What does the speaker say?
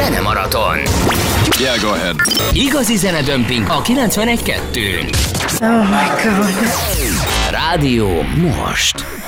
Zenemaraton. Yeah, go ahead. Igazi zenedömping a 91.2-n. Oh my God. Rádió most.